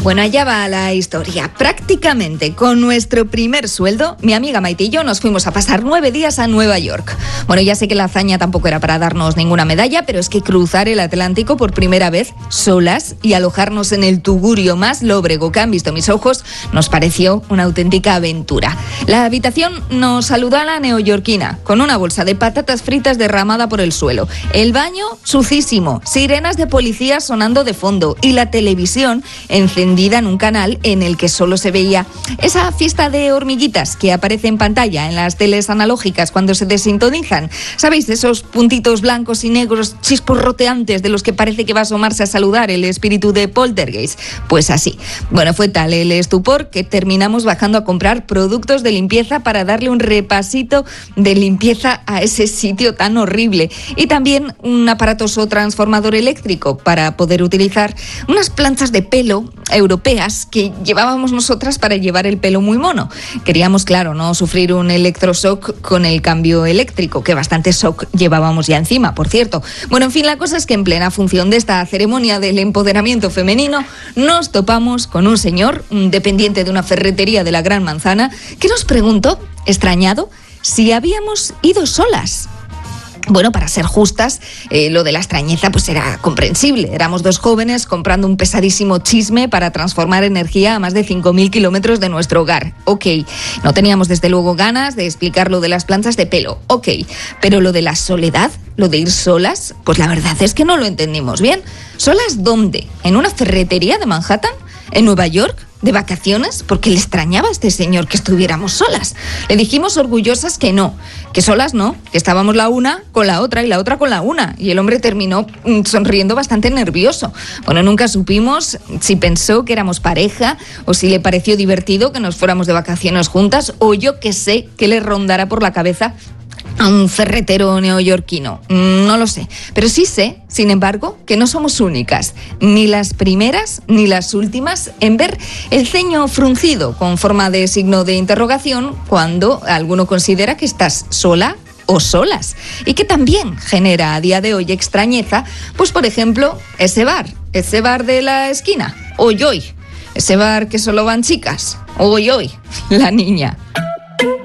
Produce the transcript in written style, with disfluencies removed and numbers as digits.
Bueno, allá va la historia. Prácticamente con nuestro primer sueldo, mi amiga Maite y yo nos fuimos a pasar 9 días a Nueva York. Bueno, ya sé que la hazaña tampoco era para darnos ninguna medalla, pero es que cruzar el Atlántico por primera vez, solas, y alojarnos en el tugurio más lóbrego que han visto mis ojos, nos pareció una auténtica aventura. La habitación nos saludó a la neoyorquina, con una bolsa de patatas fritas derramada por el suelo. El baño, sucísimo, sirenas de policía sonando de fondo, y la televisión encendida en un canal en el que solo se veía esa fiesta de hormiguitas que aparece en pantalla en las teles analógicas cuando se desintonizan. ¿Sabéis? Esos puntitos blancos y negros chisporroteantes de los que parece que va a asomarse a saludar el espíritu de Poltergeist. Pues así. Bueno, fue tal el estupor que terminamos bajando a comprar productos de limpieza para darle un repasito de limpieza a ese sitio tan horrible. Y también un aparatoso transformador eléctrico para poder utilizar unas planchas de pelo europeas que llevábamos nosotras para llevar el pelo muy mono. Queríamos, claro, no sufrir un electroshock con el cambio eléctrico, que bastante shock llevábamos ya encima, por cierto. Bueno, en fin, la cosa es que en plena función de esta ceremonia del empoderamiento femenino nos topamos con un señor, un dependiente de una ferretería de la Gran Manzana, que nos preguntó, extrañado, si habíamos ido solas. Bueno, para ser justas, lo de la extrañeza pues era comprensible. Éramos dos jóvenes comprando un pesadísimo chisme para transformar energía a más de 5.000 kilómetros de nuestro hogar. Ok, no teníamos desde luego ganas de explicar lo de las planchas de pelo. Ok, pero lo de la soledad, lo de ir solas, pues la verdad es que no lo entendimos bien. ¿Solas dónde? ¿En una ferretería de Manhattan? ¿En Nueva York? ¿De vacaciones? Porque le extrañaba a este señor que estuviéramos solas. Le dijimos orgullosas que no, que solas no, que estábamos la una con la otra y la otra con la una. Y el hombre terminó sonriendo bastante nervioso. Bueno, nunca supimos si pensó que éramos pareja o si le pareció divertido que nos fuéramos de vacaciones juntas o yo qué sé qué le rondara por la cabeza a un ferretero neoyorquino. No lo sé, pero sí sé, sin embargo, que no somos únicas, ni las primeras ni las últimas en ver el ceño fruncido con forma de signo de interrogación cuando alguno considera que estás sola o solas, y que también genera a día de hoy extrañeza, pues por ejemplo, ese bar de la esquina, hoy, ese bar que solo van chicas, hoy, la niña.